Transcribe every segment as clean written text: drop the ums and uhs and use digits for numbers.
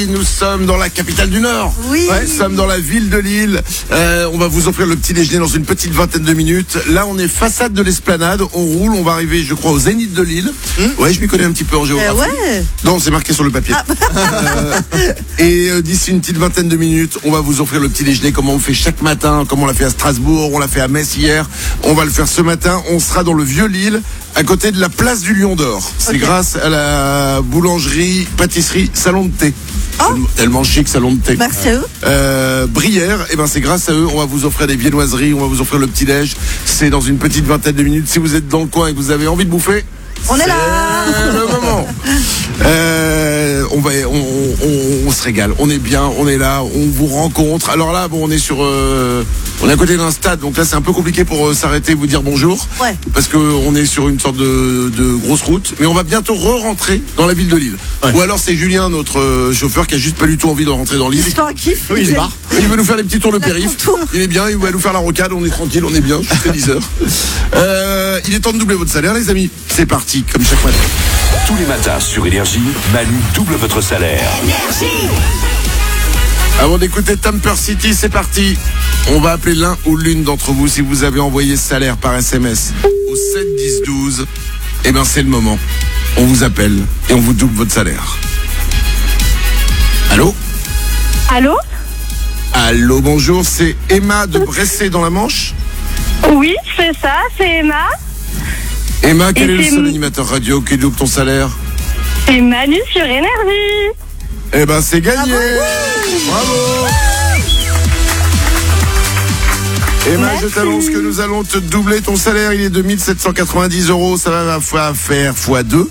Nous sommes dans la capitale du Nord. Oui. Nous sommes dans la ville de Lille. On va vous offrir le petit déjeuner dans une petite vingtaine de minutes. Là, on est façade de l'Esplanade. On roule. On va arriver, je crois, au Zénith de Lille. Ouais, je m'y connais un petit peu en géographie. Ouais. Non, c'est marqué sur le papier. Et d'ici une petite vingtaine de minutes, on va vous offrir le petit déjeuner comme on le fait chaque matin, comme on l'a fait à Strasbourg, on l'a fait à Metz hier. On va le faire ce matin. On sera dans le vieux Lille, à côté de la place du Lion d'Or. C'est grâce à la boulangerie, pâtisserie, salon de thé. Tellement chic, salon de thé. Merci à eux. Brière, et ben c'est grâce à eux, on va vous offrir des viennoiseries, on va vous offrir le petit déj. C'est dans une petite vingtaine de minutes. Si vous êtes dans le coin et que vous avez envie de bouffer, On est là. c'est le moment. On se régale, on est bien, on est là, on vous rencontre. Alors là, bon, on est à côté d'un stade, donc là c'est un peu compliqué pour s'arrêter et vous dire bonjour. Ouais. Parce que on est sur une sorte de grosse route, mais on va bientôt re-rentrer dans la ville de Lille. Ouais. Ou alors c'est Julien, notre chauffeur, qui a juste pas du tout envie de rentrer dans Lille. C'est un kiff. Oui, il se barre. Il veut nous faire des petits tours de périph. contour. Il est bien, il va nous faire la rocade, on est tranquille, on est bien, jusqu'à 10h. Il est temps de doubler votre salaire, les amis. C'est parti, comme chaque matin. Tous les matins sur Énergie, Manu double votre salaire. Avant d'écouter Tamper City, c'est parti. On va appeler l'un ou l'une d'entre vous. Si vous avez envoyé ce salaire par SMS au 7 10 12, eh ben c'est le moment. On vous appelle et on vous double votre salaire. Allô? Allô? Allô, bonjour, c'est Emma de Bressé dans la Manche. Oui, c'est ça, c'est Emma. Emma, quel Et est le c'est seul animateur radio qui double ton salaire? C'est Manu sur Énergie. Eh ben c'est gagné. Bravo. Emma, Merci. je t'annonce que nous allons te doubler ton salaire. Il est de 1790 €. Ça va faire x2,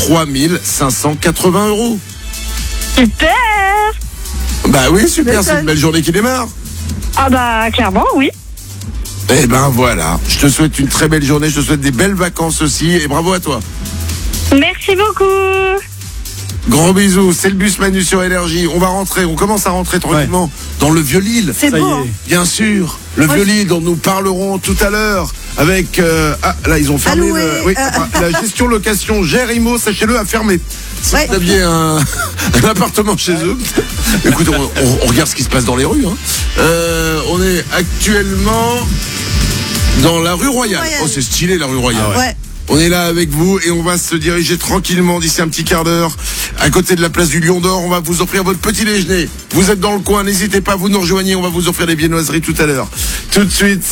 3580 €. Super. Bah oui, super, c'est une belle journée qui démarre. Ah bah clairement, oui. Eh ben voilà, je te souhaite une très belle journée, je te souhaite des belles vacances aussi et bravo à toi. Merci beaucoup. Gros bisous, c'est le bus Manu sur Énergie. On va rentrer, on commence à rentrer tranquillement dans le vieux Lille. C'est Ça y beau. est. Hein. Bien sûr, le vieux Lille dont nous parlerons tout à l'heure avec... là, ils ont fermé Alloué, la gestion location Gérimo, sachez-le, a fermé. Si Ouais. vous aviez un appartement chez eux, écoute, on regarde ce qui se passe dans les rues. Hein. On est actuellement dans la rue Royale. Royale. Oh, c'est stylé la rue Royale. Ouais. On est là avec vous et on va se diriger tranquillement d'ici un petit quart d'heure à côté de la place du Lion d'Or. On va vous offrir votre petit déjeuner. Vous êtes dans le coin, n'hésitez pas, vous nous rejoignez. On va vous offrir des viennoiseries tout à l'heure. Tout de suite.